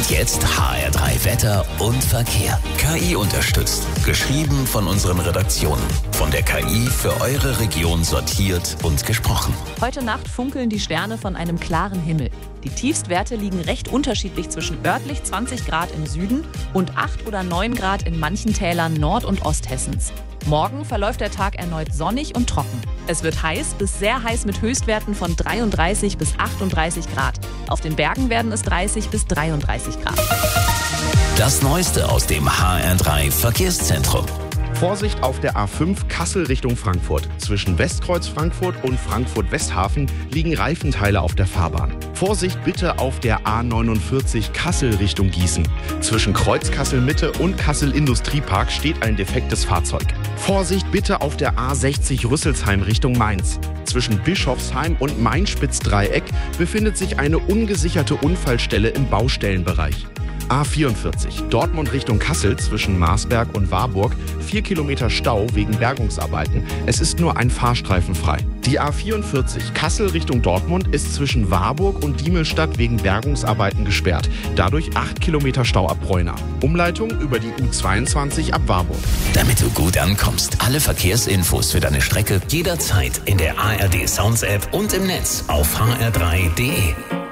Und jetzt HR3 Wetter und Verkehr. KI unterstützt. Geschrieben von unseren Redaktionen. Von der KI für eure Region sortiert und gesprochen. Heute Nacht funkeln die Sterne von einem klaren Himmel. Die Tiefstwerte liegen recht unterschiedlich zwischen örtlich 20 Grad im Süden und 8 oder 9 Grad in manchen Tälern Nord- und Osthessens. Morgen verläuft der Tag erneut sonnig und trocken. Es wird heiß bis sehr heiß mit Höchstwerten von 33 bis 38 Grad. Auf den Bergen werden es 30 bis 33 Grad. Das Neueste aus dem HR3 Verkehrszentrum. Vorsicht auf der A5 Kassel Richtung Frankfurt. Zwischen Westkreuz Frankfurt und Frankfurt-Westhafen liegen Reifenteile auf der Fahrbahn. Vorsicht bitte auf der A49 Kassel Richtung Gießen. Zwischen Kreuz Kassel Mitte und Kassel Industriepark steht ein defektes Fahrzeug. Vorsicht bitte auf der A60 Rüsselsheim Richtung Mainz. Zwischen Bischofsheim und Main-Spitz-Dreieck befindet sich eine ungesicherte Unfallstelle im Baustellenbereich. A44 Dortmund Richtung Kassel zwischen Marsberg und Warburg 4 Kilometer Stau wegen Bergungsarbeiten. Es ist nur ein Fahrstreifen frei. Die A44 Kassel Richtung Dortmund ist zwischen Warburg und Diemelstadt wegen Bergungsarbeiten gesperrt. Dadurch 8 Kilometer Stau ab Bräuna. Umleitung über die U22 ab Warburg. Damit du gut ankommst, alle Verkehrsinfos für deine Strecke jederzeit in der ARD Sounds App und im Netz auf hr3.de.